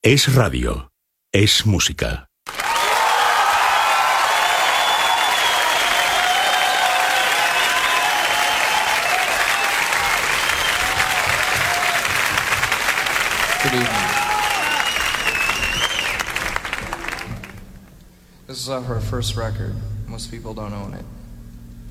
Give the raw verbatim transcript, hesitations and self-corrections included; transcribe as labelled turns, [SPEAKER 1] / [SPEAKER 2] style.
[SPEAKER 1] Es radio. Es música.
[SPEAKER 2] Good evening. This is our first record. Most people don't own it.